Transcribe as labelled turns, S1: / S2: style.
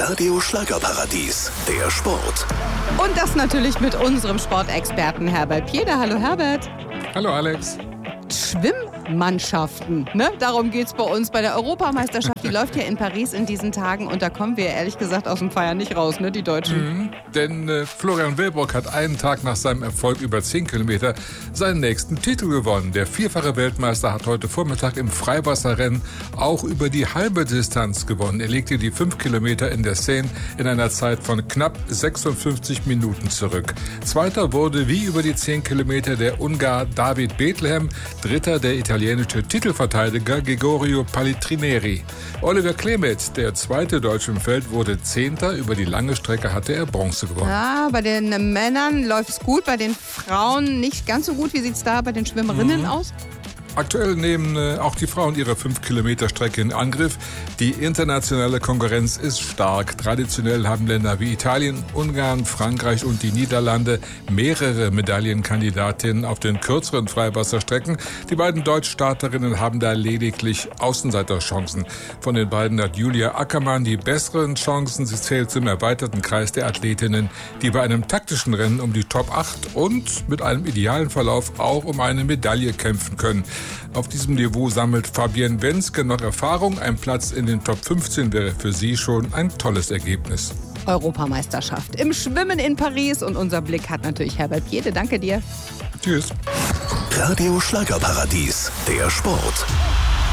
S1: Radio Schlagerparadies, der Sport.
S2: Und das natürlich mit unserem Sportexperten Herbert Pieder. Hallo Herbert.
S3: Hallo Alex.
S2: Schwimmmannschaften, ne? Darum geht's bei uns bei der Europameisterschaft. Die läuft ja in Paris in diesen Tagen und da kommen wir ehrlich gesagt aus dem Feiern nicht raus, ne, die Deutschen.
S3: Denn Florian Wilbrock hat einen Tag nach seinem Erfolg über 10 Kilometer seinen nächsten Titel gewonnen. Der vierfache Weltmeister hat heute Vormittag im Freiwasserrennen auch über die halbe Distanz gewonnen. Er legte die 5 Kilometer in der Seine in einer Zeit von knapp 56 Minuten zurück. Zweiter wurde wie über die 10 Kilometer der Ungar David Bethlehem, dritter der italienische Titelverteidiger Gregorio Palitrineri. Oliver Klemetz, der zweite Deutsche im Feld, wurde Zehnter. Über die lange Strecke hatte er Bronze gewonnen.
S2: Ja, bei den Männern läuft's gut, bei den Frauen nicht ganz so gut. Wie sieht's da bei den Schwimmerinnen aus?
S3: Aktuell nehmen auch die Frauen ihre 5-Kilometer-Strecke in Angriff. Die internationale Konkurrenz ist stark. Traditionell haben Länder wie Italien, Ungarn, Frankreich und die Niederlande mehrere Medaillenkandidatinnen auf den kürzeren Freiwasserstrecken. Die beiden Deutschstarterinnen haben da lediglich Außenseiterchancen. Von den beiden hat Julia Ackermann die besseren Chancen. Sie zählt zum erweiterten Kreis der Athletinnen, die bei einem taktischen Rennen um die Top 8 und mit einem idealen Verlauf auch um eine Medaille kämpfen können. Auf diesem Niveau sammelt Fabienne Wenzke noch Erfahrung. Ein Platz in den Top 15 wäre für sie schon ein tolles Ergebnis.
S2: Europameisterschaft im Schwimmen in Paris und unser Blick hat natürlich Herbert Piede. Danke dir.
S3: Tschüss.
S1: Radio Schlagerparadies, der Sport.